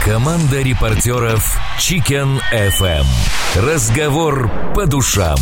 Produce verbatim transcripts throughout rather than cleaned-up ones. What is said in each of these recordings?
Команда репортеров Chicken эф эм. Разговор по душам.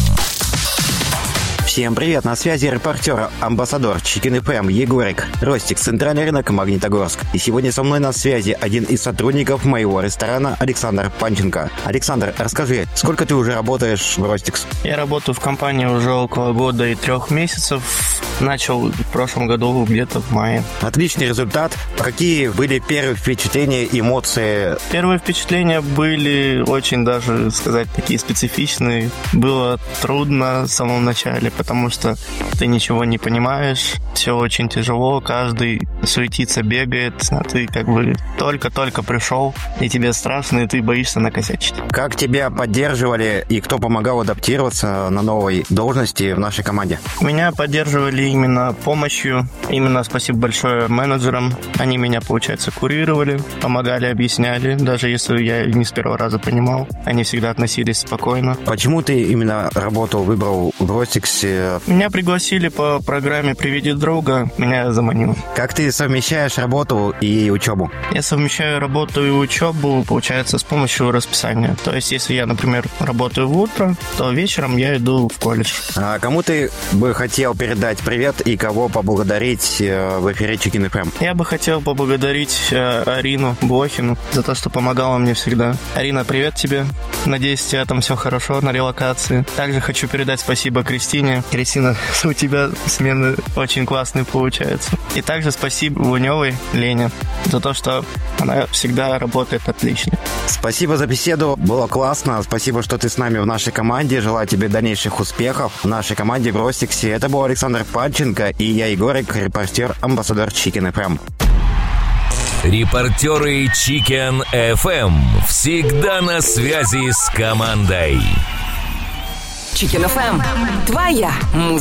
Всем привет, на связи репортер, амбассадор Chicken эф эм Егорик, Ростик, центральный рынок, Магнитогорск. И сегодня со мной на связи один из сотрудников моего ресторана Александр Панченко. Александр, расскажи, сколько ты уже работаешь в Ростикс? Я работаю в компании уже около года и трех месяцев. Начал в прошлом году где-то в мае. Отличный результат. Какие были первые впечатления, эмоции? Первые впечатления были очень даже, сказать, такие специфичные. Было трудно в самом начале, потому что ты ничего не понимаешь, все очень тяжело, каждый суетится, бегает, а ты как бы только-только пришел, и тебе страшно, и ты боишься накосячить. Как тебя поддерживали и кто помогал адаптироваться на новой должности в нашей команде? Меня поддерживали именно помощью, именно спасибо большое менеджерам, они меня, получается, курировали, помогали, объясняли, даже если я не с первого раза понимал, они всегда относились спокойно. Почему ты именно работу выбрал в Ростиксе? Меня пригласили по программе «Приведи друга», меня заманило. Как ты совмещаешь работу и учебу? Я совмещаю работу и учебу, получается, с помощью расписания. То есть, если я, например, работаю в утро, то вечером я иду в колледж. А кому ты бы хотел передать привет и кого поблагодарить в эфире Chicken эф эм? Я бы хотел поблагодарить Арину Блохину за то, что помогала мне всегда. Арина, привет тебе. Надеюсь, у тебя там все хорошо на релокации. Также хочу передать спасибо Кристине. Кристина, у тебя смены очень классные получаются. И также спасибо Луневой Лене за то, что она всегда работает отлично. Спасибо за беседу, было классно. Спасибо, что ты с нами в нашей команде. Желаю тебе дальнейших успехов в нашей команде в Ростиксе. Это был Александр Панченко и я, Егорик, репортер, амбассадор Chicken эф эм. Репортеры Chicken эф эм всегда на связи с командой. Chicken эф эм. Твоя музыка.